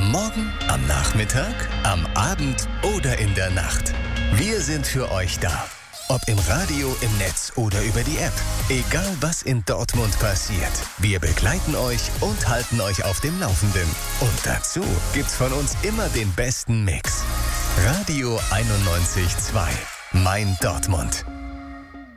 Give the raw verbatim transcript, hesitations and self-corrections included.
Am Morgen, am Nachmittag, am Abend oder in der Nacht. Wir sind für euch da. Ob im Radio, im Netz oder über die App. Egal was in Dortmund passiert. Wir begleiten euch und halten euch auf dem Laufenden. Und dazu gibt's von uns immer den besten Mix. Radio einundneunzig Komma zwei. Mein Dortmund.